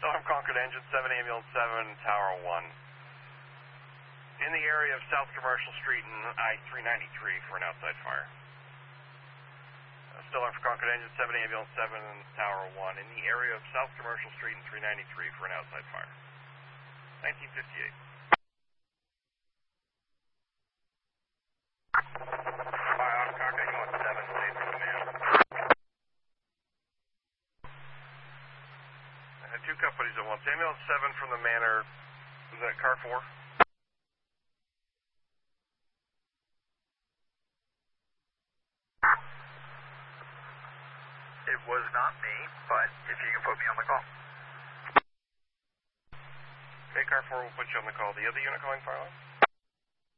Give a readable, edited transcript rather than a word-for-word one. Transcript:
Alarm Concord Engine 7, Ambulance 7, Tower 1. In the area of South Commercial Street and I-393 for an outside fire. Still Alarm Concord Engine 7, Ambulance 7, Tower 1. In the area of South Commercial Street and 393 for an outside fire. 1958. Alarm Concord Engine 7, stay from the man. I had two companies at once. Ambulance 7 from the Manor. Was that car 4? It was not me, but if you can put me on the call. Okay, car 4 will put you on the call. The other unit calling fire line?